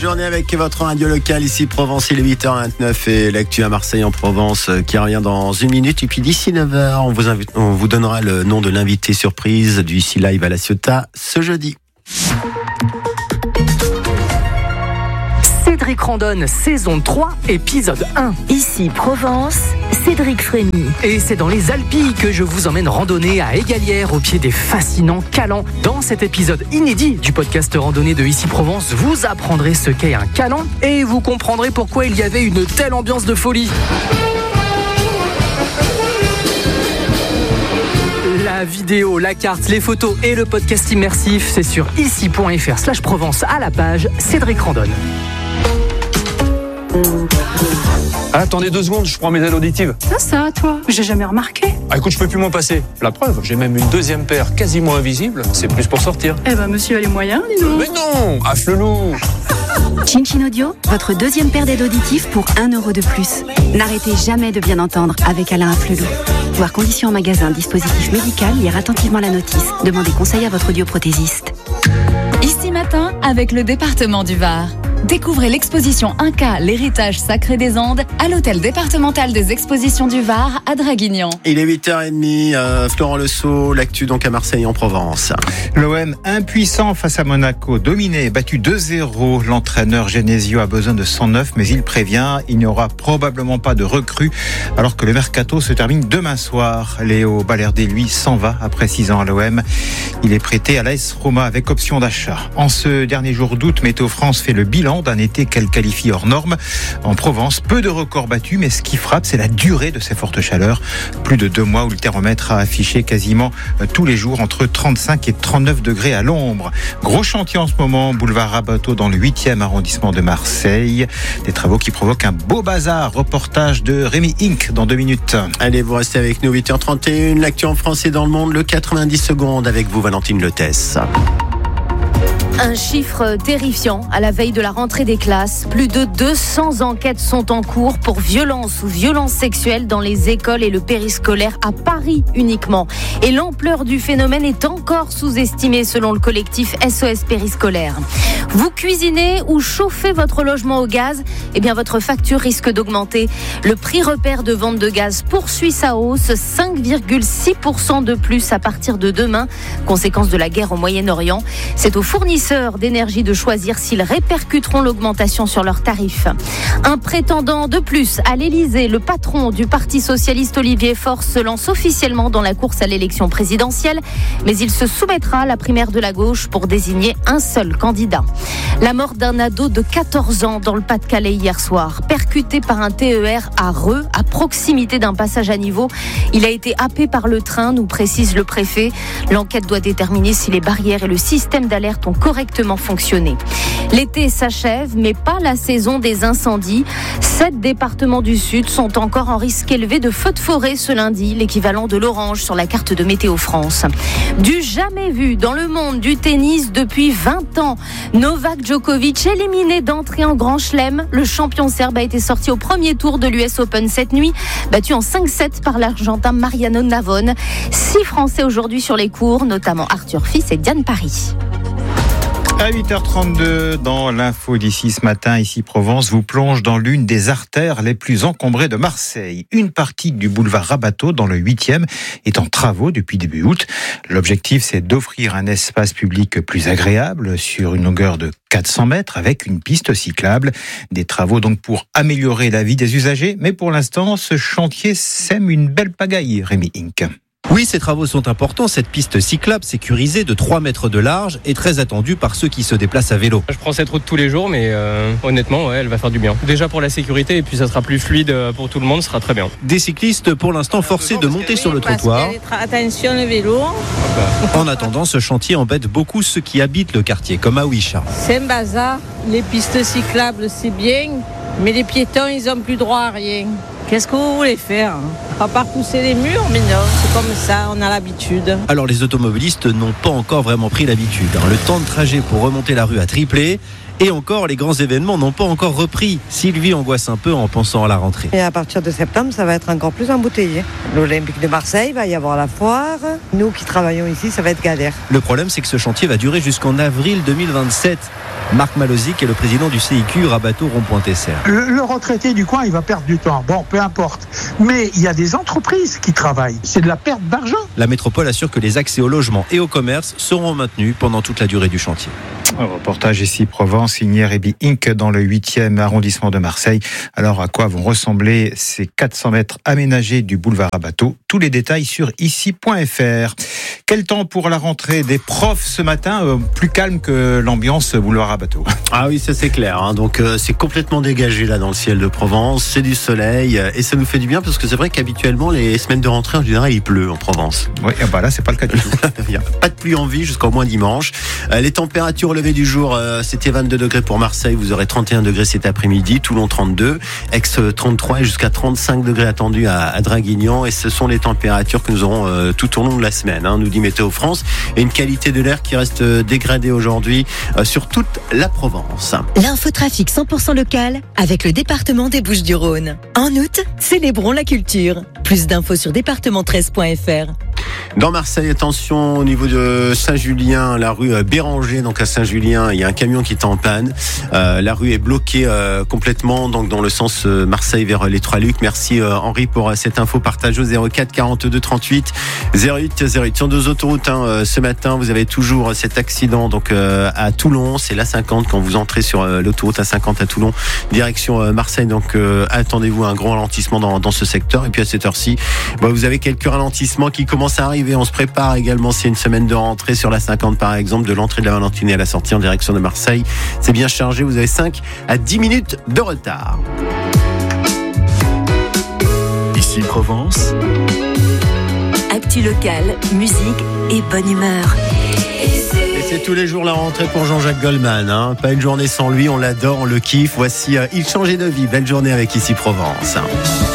Journée avec votre radio locale ici Provence, il est 8h29 et l'actu à Marseille en Provence qui revient dans une minute. Et puis d'ici 9h, on vous donnera le nom de l'invité surprise du Ici Live à La Ciotat ce jeudi. Cédric Randonne, saison 3, épisode 1. Ici Provence, Cédric Frémy. Et c'est dans les Alpilles que je vous emmène randonner à Égalière au pied des fascinants calands. Dans cet épisode inédit du podcast randonnée de Ici Provence, vous apprendrez ce qu'est un calan et vous comprendrez pourquoi il y avait une telle ambiance de folie. La vidéo, la carte, les photos et le podcast immersif, c'est sur ici.fr/Provence à la page Cédric Randonne. Attendez 2 secondes, je prends mes aides auditives. Ça, toi, j'ai jamais remarqué. Écoute, je peux plus m'en passer. La preuve, j'ai même une deuxième paire quasiment invisible. C'est plus pour sortir. Monsieur a les moyens, dis donc. Mais non, affle-loup. Chin Audio, votre deuxième paire d'aides auditives pour 1 € de plus. N'arrêtez jamais de bien entendre avec Alain Afflelou. Voir conditions en magasin, dispositif médical, lire attentivement la notice. Demandez conseil à votre audioprothésiste. Ici matin, avec le département du Var. Découvrez l'exposition Inca, l'héritage sacré des Andes, à l'hôtel départemental des expositions du Var à Draguignan. Il est 8h30, Florent Le Sceau, l'actu donc à Marseille en Provence. L'OM impuissant face à Monaco, dominé, battu 2-0. L'entraîneur Genesio a besoin de 109, mais il prévient, il n'y aura probablement pas de recrues, alors que le mercato se termine demain soir. Léo Balerdi, lui, s'en va après 6 ans à l'OM. Il est prêté à l'AS Roma avec option d'achat. En ce dernier jour d'août, Météo France fait le bilan d'un été qu'elle qualifie hors norme. En Provence, peu de records battus, mais ce qui frappe, c'est la durée de ces fortes chaleurs. Plus de 2 mois où le thermomètre a affiché quasiment tous les jours entre 35 et 39 degrés à l'ombre. Gros chantier en ce moment, boulevard Rabateau dans le 8e arrondissement de Marseille. Des travaux qui provoquent un beau bazar. Reportage de Rémi Inc. dans 2 minutes. Allez, vous restez avec nous, 8h31, l'actu en France et dans le monde, le 90 secondes avec vous, Valentine Letesse. Un chiffre terrifiant à la veille de la rentrée des classes. Plus de 200 enquêtes sont en cours pour violence ou violences sexuelles dans les écoles et le périscolaire à Paris uniquement. Et l'ampleur du phénomène est encore sous-estimée selon le collectif SOS Périscolaire. Vous cuisinez ou chauffez votre logement au gaz, votre facture risque d'augmenter. Le prix repère de vente de gaz poursuit sa hausse, 5,6% de plus à partir de demain, conséquence de la guerre au Moyen-Orient. C'est aux fournisseurs d'énergie de choisir s'ils répercuteront l'augmentation sur leurs tarifs. Un prétendant de plus à l'Élysée, le patron du Parti socialiste Olivier Faure se lance officiellement dans la course à l'élection présidentielle, mais il se soumettra à la primaire de la gauche pour désigner un seul candidat. La mort d'un ado de 14 ans dans le Pas-de-Calais hier soir, percuté par un TER à Reux, à proximité d'un passage à niveau. Il a été happé par le train, nous précise le préfet. L'enquête doit déterminer si les barrières et le système d'alerte ont correctement fonctionné. L'été s'achève, mais pas la saison des incendies. 7 départements du Sud sont encore en risque élevé de feux de forêt ce lundi, l'équivalent de l'orange sur la carte de Météo France. Du jamais vu dans le monde du tennis depuis 20 ans. Novak Djokovic éliminé d'entrée en Grand Chelem. Le champion serbe a été sorti au premier tour de l'US Open cette nuit, battu en 5-7 par l'Argentin Mariano Navone. 6 Français aujourd'hui sur les cours, notamment Arthur Fils et Diane Paris. À 8h32, dans l'info d'ici ce matin, ici Provence, vous plonge dans l'une des artères les plus encombrées de Marseille. Une partie du boulevard Rabateau, dans le 8e, est en travaux depuis début août. L'objectif, c'est d'offrir un espace public plus agréable sur une longueur de 400 mètres avec une piste cyclable. Des travaux donc pour améliorer la vie des usagers. Mais pour l'instant, ce chantier sème une belle pagaille, Rémi Inc. Oui, ces travaux sont importants. Cette piste cyclable sécurisée de 3 mètres de large est très attendue par ceux qui se déplacent à vélo. Je prends cette route tous les jours, mais honnêtement, elle va faire du bien. Déjà pour la sécurité, et puis ça sera plus fluide pour tout le monde, ce sera très bien. Des cyclistes pour l'instant forcés de monter sur le trottoir. Attention le vélo. En attendant, ce chantier embête beaucoup ceux qui habitent le quartier, comme Aouisha. C'est un bazar. Les pistes cyclables, c'est bien, mais les piétons, ils n'ont plus droit à rien. Qu'est-ce que vous voulez faire ? À part pousser les murs, mais non, c'est comme ça, on a l'habitude. Alors les automobilistes n'ont pas encore vraiment pris l'habitude. Le temps de trajet pour remonter la rue a triplé Et encore, les grands événements n'ont pas encore repris. Sylvie angoisse un peu en pensant à la rentrée. Et à partir de septembre, ça va être encore plus embouteillé. L'Olympique de Marseille, va y avoir la foire. Nous qui travaillons ici, ça va être galère. Le problème, c'est que ce chantier va durer jusqu'en avril 2027. Marc Malozic est le président du CIQ Rabateau Rond-Point-Tesser. Le retraité du coin, il va perdre du temps. Bon, peu importe. Mais il y a des entreprises qui travaillent. C'est de la perte d'argent. La métropole assure que les accès au logement et au commerce seront maintenus pendant toute la durée du chantier. Un reportage ici Provence, signé Rébi Inc. dans le 8e arrondissement de Marseille. Alors à quoi vont ressembler ces 400 mètres aménagés du boulevard Rabateau? Tous les détails sur ici.fr. Quel temps pour la rentrée des profs ce matin? Plus calme que l'ambiance boulevard Rabateau. Ah oui, ça c'est clair. Donc c'est complètement dégagé là dans le ciel de Provence. C'est du soleil et ça nous fait du bien parce que c'est vrai qu'habituellement les semaines de rentrée en général il pleut en Provence. Oui, là c'est pas le cas du tout. Il n'y a pas de pluie en vie jusqu'au moins dimanche. Les températures au lever du jour, c'était 22 degrés pour Marseille. Vous aurez 31 degrés cet après-midi. Toulon 32, Aix 33 et jusqu'à 35 degrés attendus à Draguignan. Et ce sont les températures que nous aurons tout au long de la semaine, nous dit Météo France. Et une qualité de l'air qui reste dégradée aujourd'hui sur toute la Provence. L'infotrafic 100% local avec le département des Bouches-du-Rhône. En août, célébrons la culture. Plus d'infos sur département13.fr. Dans Marseille, attention au niveau de Saint-Julien, la rue Béranger, donc à Saint-Julien, il y a un camion qui est en panne. La rue est bloquée complètement, donc dans le sens Marseille vers les Trois-Lucs. Merci Henri pour cette info. Partage au 04 42 38 08 08. Sur deux autoroutes, ce matin, vous avez toujours cet accident donc à Toulon, c'est l'A50 quand vous entrez sur l'autoroute A50 à Toulon, direction Marseille. Donc attendez-vous à un gros ralentissement dans ce secteur. Et puis à cette heure-ci, vous avez quelques ralentissements qui commencent à arriver. On se prépare également, s'il y a une semaine de rentrée sur la 50 par exemple, de l'entrée de la Valentinée à la sortie en direction de Marseille. C'est bien chargé, vous avez 5 à 10 minutes de retard. Ici Provence. Actu local, musique et bonne humeur. Et c'est tous les jours la rentrée pour Jean-Jacques Goldman. Pas une journée sans lui, on l'adore, on le kiffe. Voici Il changeait de vie. Belle journée avec Ici Provence.